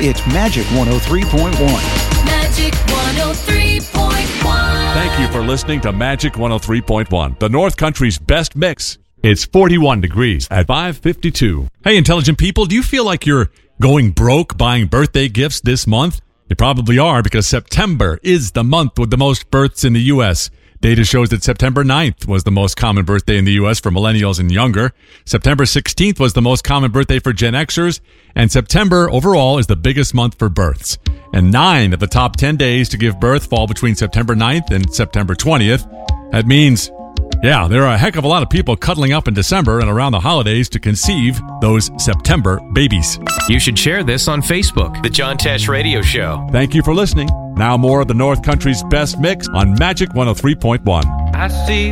It's Magic 103.1. Magic 103.1. Thank you for listening to Magic 103.1, the North Country's best mix. It's 41 degrees at 5:52. Hey, intelligent people, do you feel like you're going broke buying birthday gifts this month? You probably are, because September is the month with the most births in the U.S. Data shows that September 9th was the most common birthday in the U.S. for millennials and younger. September 16th was the most common birthday for Gen Xers. And September overall is the biggest month for births. And 9 of the top 10 days to give birth fall between September 9th and September 20th. That means, yeah, there are a heck of a lot of people cuddling up in December and around the holidays to conceive those September babies. You should share this on Facebook, The John Tesh Radio Show. Thank you for listening. Now more of the North Country's best mix on Magic 103.1. I see